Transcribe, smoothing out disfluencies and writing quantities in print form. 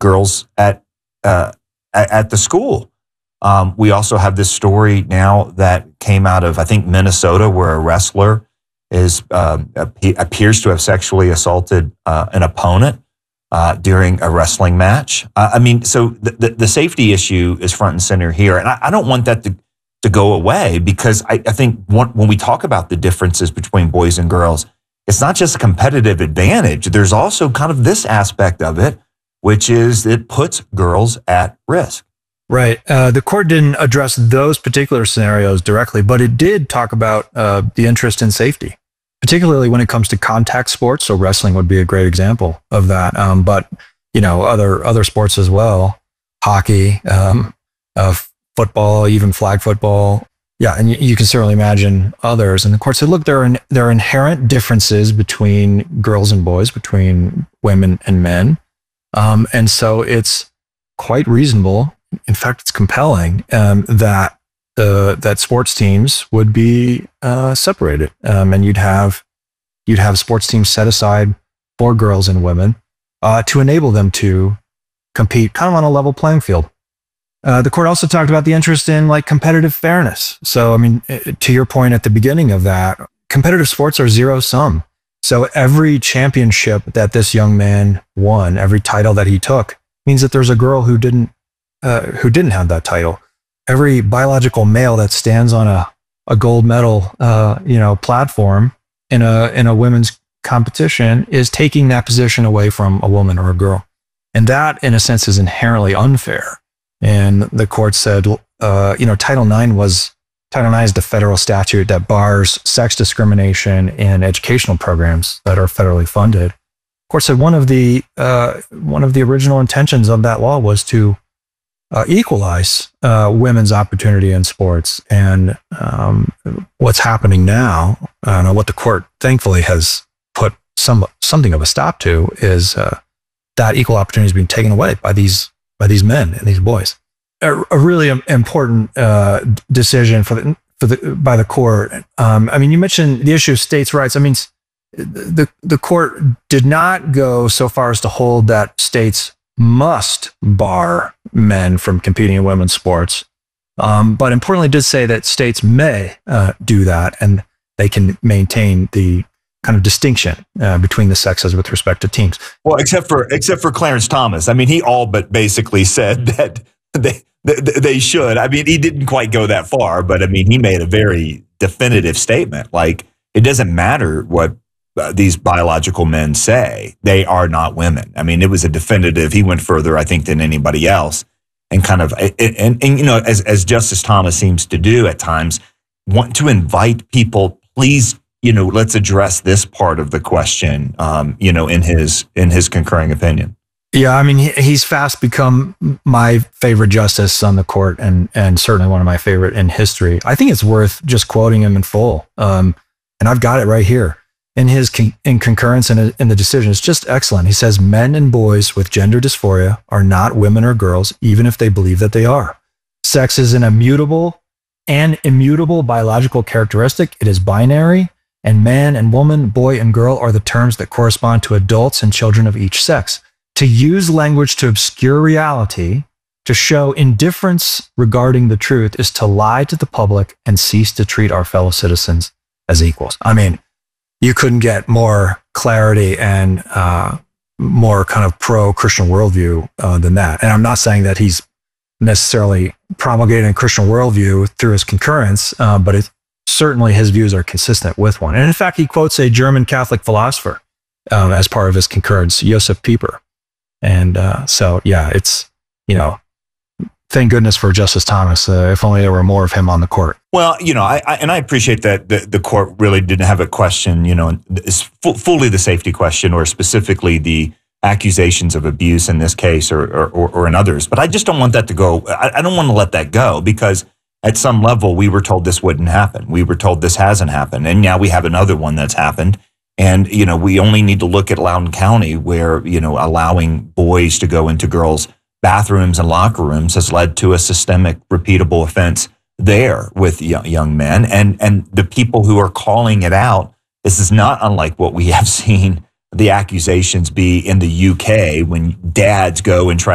girls at the school. We also have this story now that came out of, I think, Minnesota, where a wrestler appears to have sexually assaulted an opponent during a wrestling match. So the safety issue is front and center here, and I don't want that to go away, because I think when we talk about the differences between boys and girls, it's not just a competitive advantage. There's also kind of this aspect of it, which is it puts girls at risk. Right. The court didn't address those particular scenarios directly, but it did talk about the interest in safety, particularly when it comes to contact sports. So wrestling would be a great example of that. But other sports as well, hockey, football, even flag football. Yeah, and you can certainly imagine others. And the court said, look, there are inherent differences between girls and boys, between women and men, and so it's quite reasonable. In fact, it's compelling that sports teams would be separated, and you'd have sports teams set aside for girls and women to enable them to compete kind of on a level playing field. The court also talked about the interest in competitive fairness. So, to your point at the beginning of that, competitive sports are zero sum. So every championship that this young man won, every title that he took, means that there's a girl who didn't have that title. Every biological male that stands on a gold medal, platform in a women's competition is taking that position away from a woman or a girl. And that, in a sense, is inherently unfair. And the court said, Title IX is the federal statute that bars sex discrimination in educational programs that are federally funded. The court said one of the original intentions of that law was to equalize women's opportunity in sports. And what's happening now, what the court thankfully has put something of a stop to, is that equal opportunity is being taken away by these men and these boys. A really important decision by the court. You mentioned the issue of states' rights. The court did not go so far as to hold that states must bar men from competing in women's sports, but importantly did say that states may do that, and they can maintain the kind of distinction between the sexes with respect to teams. Well, except for Clarence Thomas. He all but basically said that they should. He didn't quite go that far, but he made a very definitive statement. It doesn't matter what these biological men say, they are not women. It was a definitive. He went further, I think, than anybody else, and kind of, as Justice Thomas seems to do at times, want to invite people, please, let's address this part of the question, in his concurring opinion. Yeah, he's fast become my favorite justice on the court, and certainly one of my favorite in history. I think it's worth just quoting him in full, and I've got it right here. In his concurrence in the decision, it's just excellent. He says, men and boys with gender dysphoria are not women or girls, even if they believe that they are. Sex is an immutable biological characteristic. It is binary, and man and woman, boy and girl are the terms that correspond to adults and children of each sex. To use language to obscure reality, to show indifference regarding the truth, is to lie to the public and cease to treat our fellow citizens as equals. You couldn't get more clarity and more kind of pro-Christian worldview than that. And I'm not saying that he's necessarily promulgating a Christian worldview through his concurrence, but certainly his views are consistent with one. And in fact, he quotes a German Catholic philosopher as part of his concurrence, Josef Pieper. And it's, thank goodness for Justice Thomas. If only there were more of him on the court. Well, I appreciate that the court really didn't have a question, fully the safety question, or specifically the accusations of abuse in this case or in others. But I just don't want that to go. I don't want to let that go, because at some level we were told this wouldn't happen. We were told this hasn't happened. And now we have another one that's happened. And, we only need to look at Loudoun County, where, allowing boys to go into girls' bathrooms and locker rooms has led to a systemic, repeatable offense there with young men. And the people who are calling it out, this is not unlike what we have seen the accusations be in the UK when dads go and try